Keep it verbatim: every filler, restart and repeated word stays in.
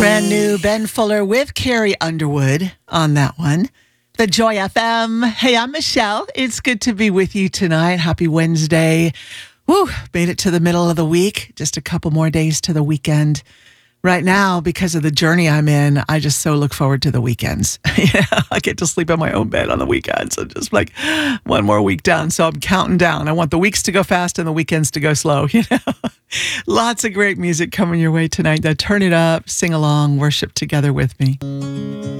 Brand new Ben Fuller with Carrie Underwood on that one. The Joy F M. Hey, I'm Michelle. It's good to be with you tonight. Happy Wednesday. Woo, made it to the middle of the week. Just a couple more days to the weekend. Right now, because of the journey I'm in, I just so look forward to the weekends. Yeah, I get to sleep in my own bed on the weekends. So just like one more week done. So I'm counting down. I want the weeks to go fast and the weekends to go slow. You know, lots of great music coming your way tonight. Now turn it up, sing along, worship together with me.